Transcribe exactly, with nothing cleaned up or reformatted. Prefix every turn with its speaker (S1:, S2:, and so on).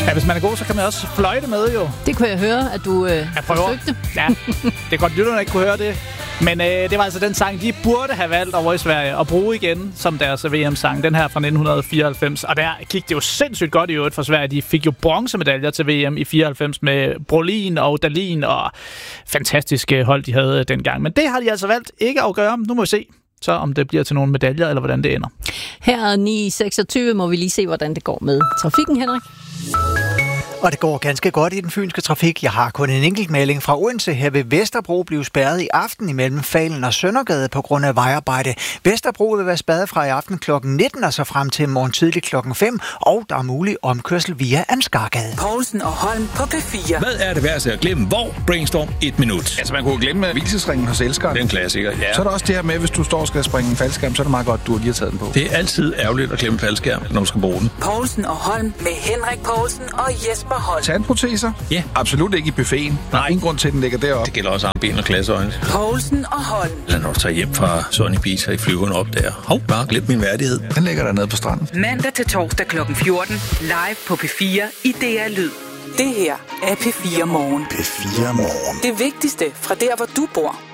S1: Ja, hvis man er god, så kan man også fløjte med, jo.
S2: Det kunne jeg høre, at du øh, forsøgte.
S1: Ja, det er godt, lytterne ikke kunne høre det. Men øh, det var altså den sang, de burde have valgt over i Sverige at bruge igen som deres V M-sang. Den her fra nitten fireoghalvfems. Og der gik det jo sindssygt godt i øvrigt for Sverige. De fik jo bronzemedaljer til V M i fireoghalvfems med Brolin og Dahlin og fantastiske hold, de havde dengang. Men det har de altså valgt ikke at gøre. Nu må vi se, så om det bliver til nogle medaljer, eller hvordan det ender.
S2: Her ni seksogtyve må vi lige se, hvordan det går med trafikken, Henrik.
S3: Og det går ganske godt i den fynske trafik. Jeg har kun en enkelt melding fra Odense. Her vil Vesterbro blive spærret i aften imellem Falen og Søndergade på grund af vejarbejde. Vesterbro vil være spærret fra i aften klokken nitten og så frem til morgen tidlig klokken fem. Og der er mulig omkørsel via Ansgargade.
S4: Poulsen og Holm på P fire.
S5: Hvad er det værd at glemme? Hvor? Brainstorm et minut.
S6: Altså man kunne glemme hvilesesringen hos elskeren.
S5: Det er en klassiker, ja.
S6: Så er der også det her med, hvis du står og skal springe en faldskærm, så er det meget godt, du har lige taget den på.
S5: Det er altid ærgerligt at glemme faldskærm, når du skal bruge den.
S4: Poulsen og Holm med Henrik Poulsen og Jesper Holm.
S6: Tandproteser?
S5: Ja.
S6: Absolut ikke i buffeten. Der er ingen grund til, at den ligger deroppe.
S5: Det gælder også armben og klasseøjne.
S4: Poulsen og Holm.
S5: Lad når du tager hjem fra Sony Beach og i flyveren op der. Hov, bare glem min værdighed.
S6: Den ligger dernede på stranden.
S4: Mandag til torsdag klokken fjorten. Live på P fire i D R Lyd. Det her er P fire Morgen.
S7: P fire Morgen.
S4: Det vigtigste fra der, hvor du bor.